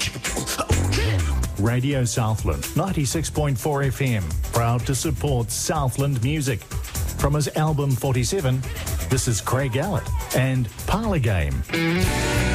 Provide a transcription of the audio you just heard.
Radio Southland, 96.4 FM, proud to support Southland music. From his album 47, this is Craig Allett and Parlour Game.